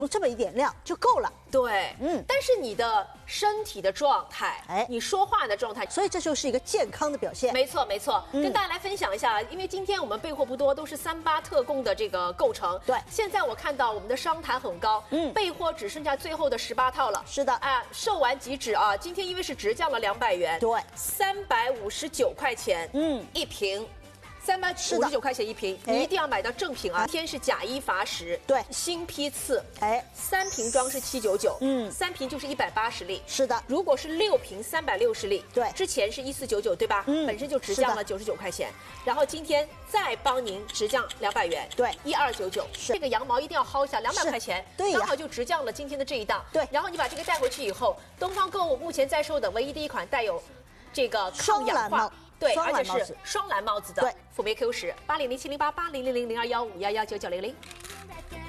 这么一点量就够了。 对，但是你的身体的状态，你说话的状态， 所以这就是一个健康的表现。 没错，没错。跟大家来分享一下，因为今天我们备货不多，都是38特供的这个构成。 对， 现在我看到我们的商谈很高，备货只剩下最后的18套了。 是的， 售完即止啊！今天因为是直降了200元， 对 ，359块钱，一瓶。359块钱一瓶，你一定要买到正品啊！今天是假一罚10， 对， 新批次，3瓶装是799，3瓶就是180粒， 是的。 如果是6瓶360粒， 对， 之前是1499，对吧？本身就直降了99块钱，然后今天再帮您直降200元， 对 ，1299，这个羊毛一定要薅一下，200块钱， 对， 刚好就直降了今天的这一档， 对。 然后你把这个带回去以后，东方购物目前在售的唯一的一款带有这个抗氧化。对，而且是双蓝帽子的， 对， 辅酶 Q10，80070880000215119900。